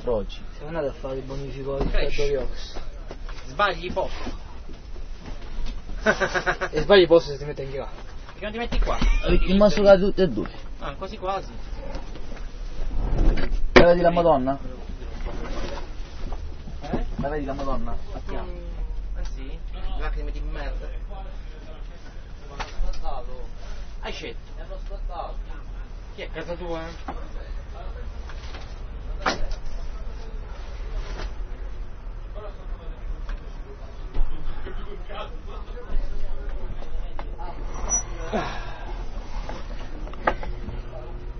altro oggi. Siamo andati a fare il bonifico di Freddo. Sbagli posto. E sbagli posto se ti metti anche là. Perché non ti metti qua? Perché mi sono tutte e due. Ah, quasi quasi. La vedi la Madonna? Eh? La vedi la Madonna? A fianco. Ah sì? Lacrime di merda. Hai scelto? È uno scottato. Chi è? Casa tua? Ah.